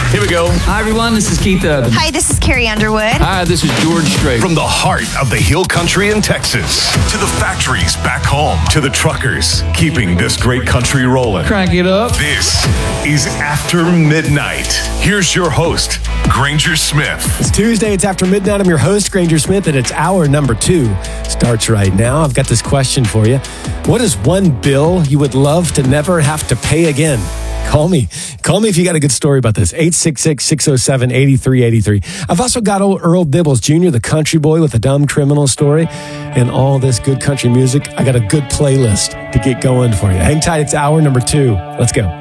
Here we go. Hi, everyone. This is Keith Urban. Hi, this is Carrie Underwood. Hi, this is George Strait. From the heart of the Hill Country in Texas to the factories back home to the truckers keeping this great country rolling. Crank it up. This is After Midnight. Here's your host, Granger Smith. It's Tuesday. It's After Midnight. I'm your host, Granger Smith, and it's hour number 2. Starts right now. I've got this question for you. What is one bill you would love to never have to pay again? Call me. Call me if you got a good story about this. 866-607-8383. I've also got old Earl Dibbles Jr., the country boy with a dumb criminal story, and all this good country music. I got a good playlist to get going for you. Hang tight. It's hour number 2. Let's go.